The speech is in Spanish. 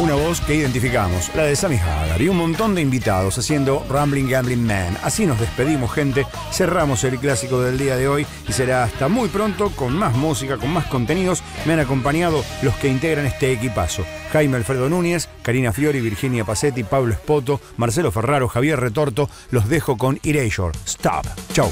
Una voz que identificamos, la de Sammy Hagar, y un montón de invitados haciendo Ramblin' Gambling Man. Así nos despedimos, gente. Cerramos el clásico del día de hoy y será hasta muy pronto con más música, con más contenidos. Me han acompañado los que integran este equipazo: Jaime Alfredo Núñez, Karina Fiori, Virginia Pacetti, Pablo Espoto, Marcelo Ferraro, Javier Retorto. Los dejo con Erasure. Stop. Chau.